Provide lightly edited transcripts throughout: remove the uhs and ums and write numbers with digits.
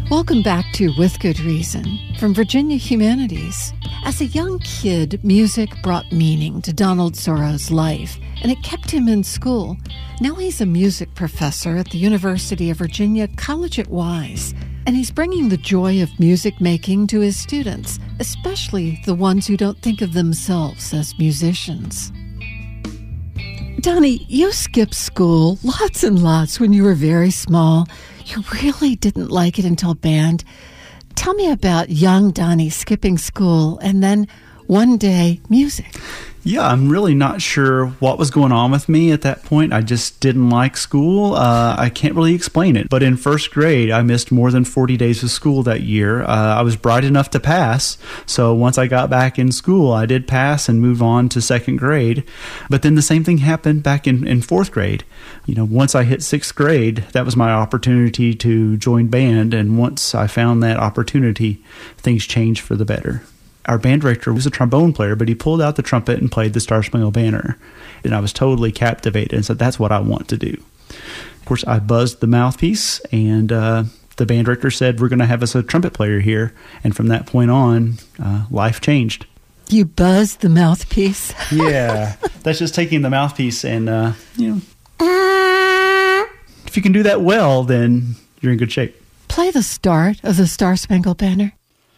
Welcome back to With Good Reason from Virginia Humanities. As a young kid, music brought meaning to Donald Zorro's life, and it kept him in school. Now he's a music professor at the University of Virginia College at Wise, and he's bringing the joy of music making to his students, especially the ones who don't think of themselves as musicians. Donnie, you skipped school lots and lots when you were very small. You really didn't like it until band. Tell me about young Donnie skipping school and then one day music. Yeah, I'm really not sure what was going on with me at that point. I just didn't like school. I can't really explain it. But in first grade, I missed more than 40 days of school that year. I was bright enough to pass. So once I got back in school, I did pass and move on to second grade. But then the same thing happened back in fourth grade. You know, once I hit sixth grade, that was my opportunity to join band. And once I found that opportunity, things changed for the better. Our band director was a trombone player, but he pulled out the trumpet and played the Star Spangled Banner. And I was totally captivated and said, that's what I want to do. Of course, I buzzed the mouthpiece, and the band director said, we're going to have us a trumpet player here. And from that point on, life changed. You buzzed the mouthpiece? Yeah. That's just taking the mouthpiece and, if you can do that well, then you're in good shape. Play the start of the Star Spangled Banner.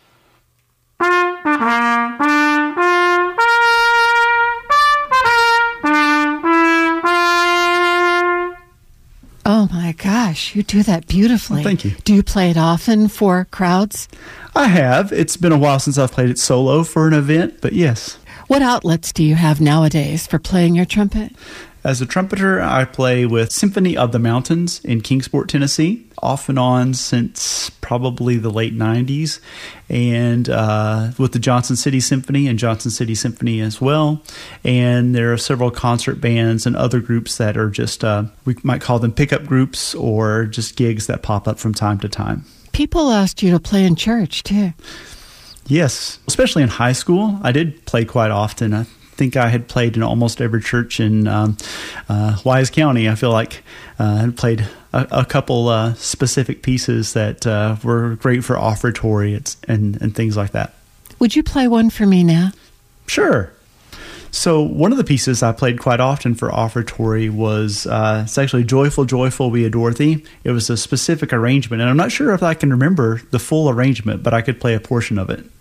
Oh my gosh, you do that beautifully. Well, thank you. Do you play it often for crowds? I have. It's been a while since I've played it solo for an event, but yes. What outlets do you have nowadays for playing your trumpet? As a trumpeter, I play with Symphony of the Mountains in Kingsport, Tennessee, off and on since probably the late 90s, and with the Johnson City Symphony and Johnson City Symphony as well. And there are several concert bands and other groups that are just, we might call them pickup groups or just gigs that pop up from time to time. People asked you to play in church, too. Yes, especially in high school. I did play quite often. I think I had played in almost every church in Wise County. I feel like I had played a couple specific pieces that were great for offertory and things like that. Would you play one for me now? Sure. So one of the pieces I played quite often for offertory was, it's actually Joyful, Joyful, We Adore Thee. It was a specific arrangement, and I'm not sure if I can remember the full arrangement, but I could play a portion of it.